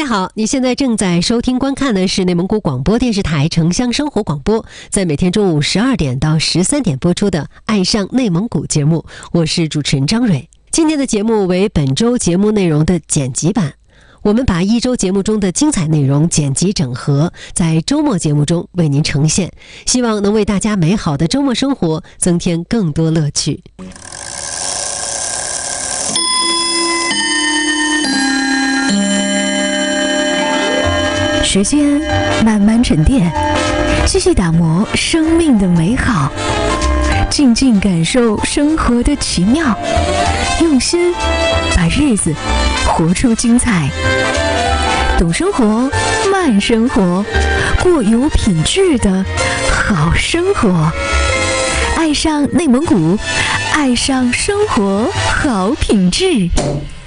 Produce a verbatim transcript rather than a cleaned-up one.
好，你现在正在收听观看的是内蒙古广播电视台城乡生活广播，在每天中午十二点到十三点播出的《爱上内蒙古》节目，我是主持人张蕊。今天的节目为本周节目内容的剪辑版，我们把一周节目中的精彩内容剪辑整合，在周末节目中为您呈现，希望能为大家美好的周末生活增添更多乐趣。 时间慢慢沉淀，细细打磨生命的美好，静静感受生活的奇妙，用心把日子活出精彩。懂生活，慢生活，过有品质的好生活。爱上内蒙古，爱上生活好品质。